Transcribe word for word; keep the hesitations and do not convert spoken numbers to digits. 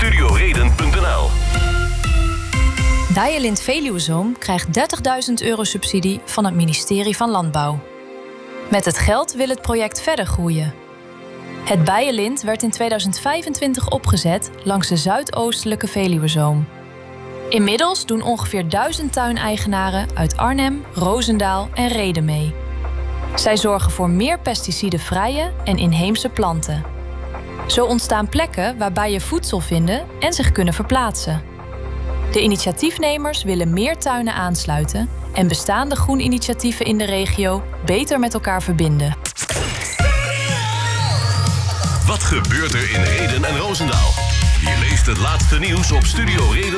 studioreden punt n l. Dialint Veluwezoom krijgt dertigduizend euro subsidie van het ministerie van Landbouw. Met het geld wil het project verder groeien. Het bijenlint werd in tweeduizend vijfentwintig opgezet langs de zuidoostelijke Veluwezoom. Inmiddels doen ongeveer duizend tuineigenaren uit Arnhem, Rozendaal en Rheden mee. Zij zorgen voor meer pesticidenvrije en inheemse planten. Zo ontstaan plekken waar bijen voedsel vinden en zich kunnen verplaatsen. De initiatiefnemers willen meer tuinen aansluiten en bestaande groeninitiatieven in de regio beter met elkaar verbinden. Wat gebeurt er in Rheden en Rozendaal? Je leest het laatste nieuws op studio reden.